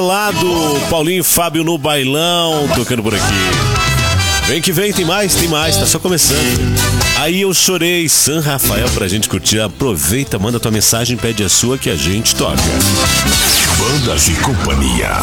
Lado, Paulinho e Fábio no bailão, tocando por aqui. Vem que vem, tem mais, tá só começando. Aí eu chorei, San Rafael pra gente curtir. Aproveita, manda tua mensagem, pede a sua que a gente toca. Bandas e Companhia.